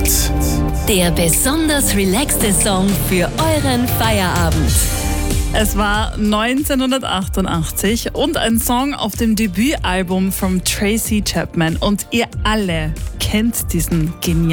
Hit. Der besonders relaxte Song für euren Feierabend. Es war 1988 und ein Song auf dem Debütalbum von Tracy Chapman. Und ihr alle kennt diesen genialen